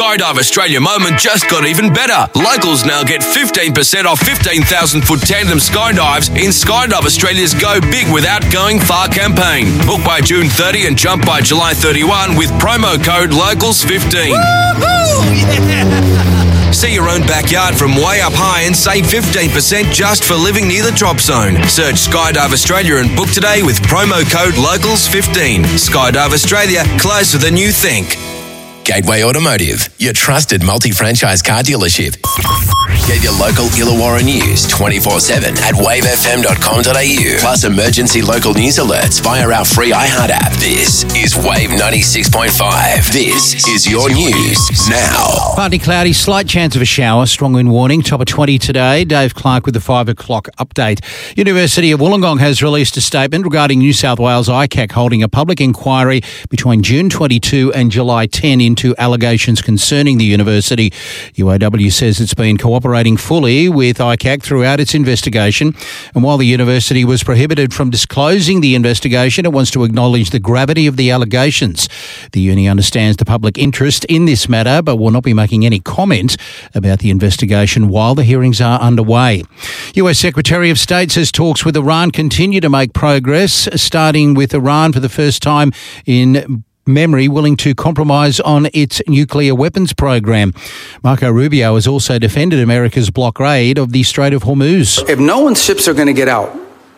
Skydive Australia moment just got even better. Locals now get 15% off 15,000-foot tandem skydives in Skydive Australia's Go Big Without Going Far campaign. Book by June 30 and jump by July 31 with promo code LOCALS15. Yeah. See your own backyard from way up high and save 15% just for living near the drop zone. Search Skydive Australia and book today with promo code LOCALS15. Skydive Australia, closer than you think. Gateway Automotive, your trusted multi-franchise car dealership. Get your local Illawarra news 24/7 at wavefm.com.au. Plus emergency local news alerts via our free iHeart app. This is Wave 96.5. This is your news now. Partly cloudy, slight chance of a shower, strong wind warning, top of 20 today. Dave Clark with the 5 o'clock update. University of Wollongong has released a statement regarding New South Wales ICAC holding a public inquiry between June 22 and July 10 into allegations concerning the university. UAW says it's been cooperating fully with ICAC throughout its investigation, and while the university was prohibited from disclosing the investigation, it wants to acknowledge the gravity of the allegations. The uni understands the public interest in this matter, but will not be making any comment about the investigation while the hearings are underway. US Secretary of State says talks with Iran continue to make progress, starting with Iran for the first time in memory willing to compromise on its nuclear weapons program. Marco Rubio has also defended America's blockade of the Strait of Hormuz. If no one's ships are going to get out,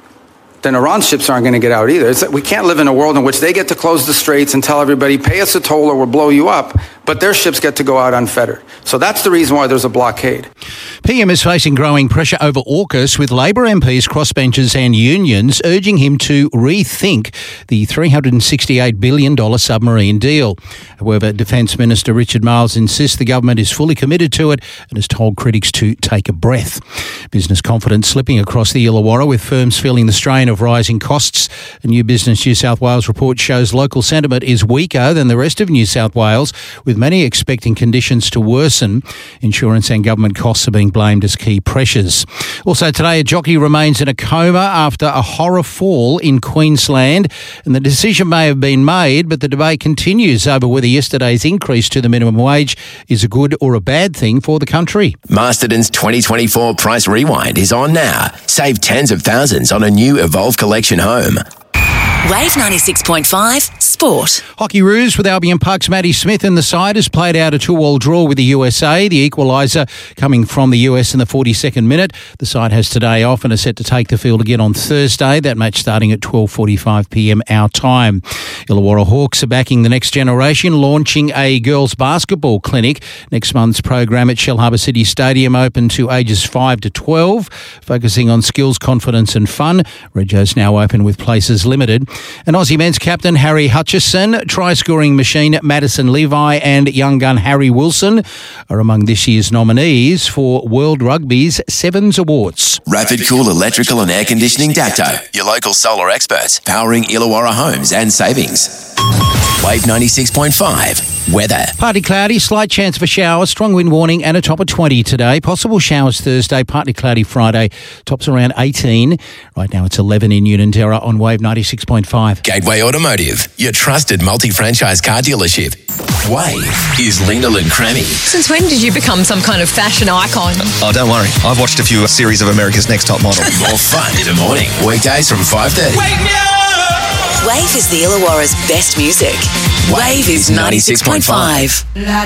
then Iran's ships aren't going to get out either. We can't live in a world in which they get to close the straits and tell everybody, pay us a toll or we'll blow you up, but their ships get to go out unfettered. So that's the reason why there's a blockade. PM is facing growing pressure over AUKUS, with Labor MPs, crossbenchers and unions urging him to rethink the $368 billion submarine deal. However, Defence Minister Richard Marles insists the government is fully committed to it and has told critics to take a breath. Business confidence slipping across the Illawarra, with firms feeling the strain of rising costs. A new Business New South Wales report shows local sentiment is weaker than the rest of New South Wales, with many expecting conditions to worsen. Insurance and government costs are being blamed as key pressures. Also today, a jockey remains in a coma after a horror fall in Queensland, and the decision may have been made, but the debate continues over whether yesterday's increase to the minimum wage is a good or a bad thing for the country. Masterton's 2024 Price Rewind is on now. Save tens of thousands on a new Evolve Collection home. Wave 96.5 Sport. Hockey Roos with Albion Park's Matty Smith, and the side has played out a 2-2 draw with the USA, the equaliser coming from the US in the 42nd minute. The side has today off and are set to take the field again on Thursday, that match starting at 12:45pm our time. Illawarra Hawks are backing the next generation, launching a girls basketball clinic. Next month's program at Shellharbour City Stadium, open to ages 5 to 12, focusing on skills, confidence and fun. Reggio's now open with places limited. And Aussie men's captain Harry Hutchison, try-scoring machine Madison Levi and young gun Harry Wilson are among this year's nominees for World Rugby's Sevens Awards. Rapid Cool Electrical and Air Conditioning Dacto, your local solar experts, powering Illawarra homes and savings. Wave 96.5 weather. Partly cloudy, slight chance of a shower, strong wind warning and a top of 20 today. Possible showers Thursday, partly cloudy Friday, tops around 18. Right now it's 11 in Unanderra on Wave 96.5. Gateway Automotive, your trusted multi-franchise car dealership. Wave is Lyndall and Crammy. Since when did you become some kind of fashion icon? Oh, don't worry. I've watched a few series of America's Next Top Model. More fun in the morning. Weekdays from 5:30. Wave is the Illawarra's best music. Wave is 96.5.